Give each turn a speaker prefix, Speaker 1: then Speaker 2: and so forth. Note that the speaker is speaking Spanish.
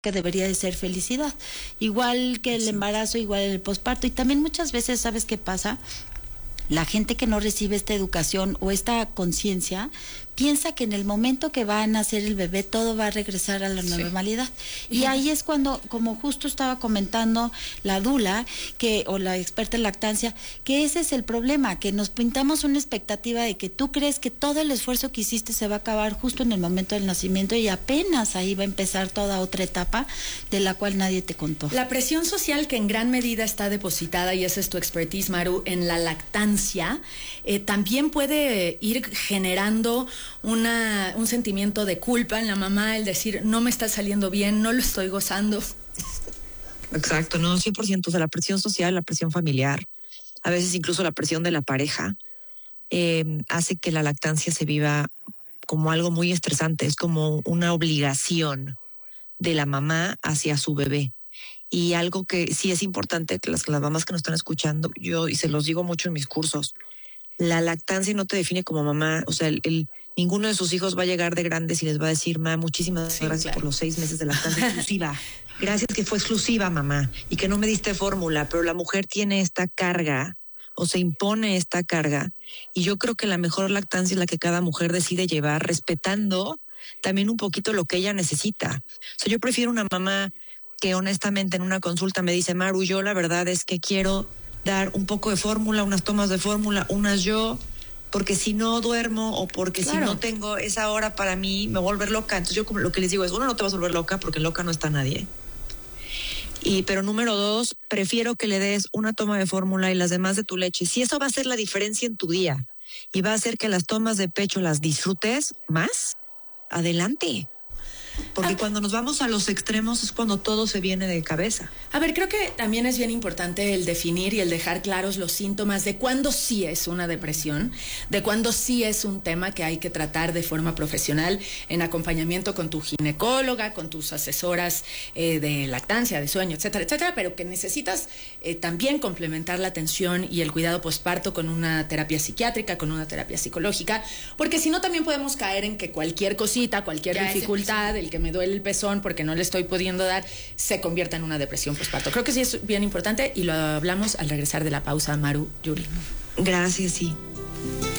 Speaker 1: que debería de ser felicidad. Igual que el embarazo, igual el posparto. Y también muchas veces, ¿sabes qué pasa? La gente que no recibe esta educación o esta conciencia piensa que en el momento que va a nacer el bebé todo va a regresar a la normalidad. Y ahí es cuando, como justo estaba comentando la dula, o la experta en lactancia, que ese es el problema, que nos pintamos una expectativa de que tú crees que todo el esfuerzo que hiciste se va a acabar justo en el momento del nacimiento y apenas ahí va a empezar toda otra etapa de la cual nadie te contó.
Speaker 2: La presión social que en gran medida está depositada, y esa es tu expertise, Maru, en la lactancia, también puede ir generando un sentimiento de culpa en la mamá, el decir, no me está saliendo bien, no lo estoy gozando.
Speaker 3: Exacto, no, 100%, o sea, la presión social, la presión familiar, a veces incluso la presión de la pareja, hace que la lactancia se viva como algo muy estresante, es como una obligación de la mamá hacia su bebé. Y algo que sí es importante, que las mamás que nos están escuchando, yo, y se los digo mucho en mis cursos, la lactancia no te define como mamá, o sea, ninguno de sus hijos va a llegar de grandes y les va a decir, ma, muchísimas gracias por los 6 meses de lactancia exclusiva. Gracias que fue exclusiva, mamá, y que no me diste fórmula, pero la mujer tiene esta carga, o se impone esta carga, y yo creo que la mejor lactancia es la que cada mujer decide llevar, respetando también un poquito lo que ella necesita. O sea, yo prefiero una mamá que honestamente en una consulta me dice, Maru, yo la verdad es que quiero dar un poco de fórmula, unas tomas de fórmula, unas yo, porque si no duermo o porque si no tengo esa hora para mí, me voy a volver loca. Entonces yo como lo que les digo es, uno, no te vas a volver loca porque loca no está nadie. Pero número 2, prefiero que le des una toma de fórmula y las demás de tu leche. Si eso va a hacer la diferencia en tu día y va a hacer que las tomas de pecho las disfrutes más, adelante. Porque cuando nos vamos a los extremos es cuando todo se viene de cabeza.
Speaker 2: A ver, creo que también es bien importante el definir y el dejar claros los síntomas de cuándo sí es una depresión, de cuándo sí es un tema que hay que tratar de forma profesional en acompañamiento con tu ginecóloga, con tus asesoras de lactancia, de sueño, etcétera, etcétera, pero que necesitas también complementar la atención y el cuidado posparto con una terapia psiquiátrica, con una terapia psicológica, porque si no también podemos caer en que cualquier cosita, cualquier dificultad, el que me duele el pezón porque no le estoy pudiendo dar, se convierta en una depresión posparto. Creo que sí es bien importante y lo hablamos al regresar de la pausa, Maru, Yuri.
Speaker 3: Gracias, sí.